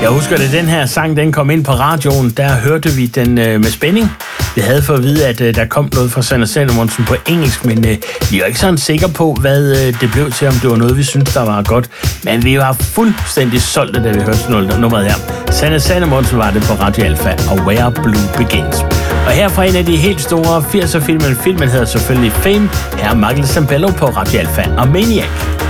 Jeg husker, da den her sang den kom ind på radioen, der hørte vi den med spænding. Vi havde fået at vide, at der kom noget fra Sanne Salomonsen på engelsk, men vi var ikke sådan sikre på, hvad det blev til, om det var noget, vi syntes, der var godt. Men vi var fuldstændig solgte, da vi hørte nummeret her. Sanne Salomonsen var det på Radio Alfa, og Where Blue Begins. Og her fra en af de helt store 80'er-filmen. Filmen hedder selvfølgelig Fame. Her er Michael Sembello på Radio Alfa og Maniac.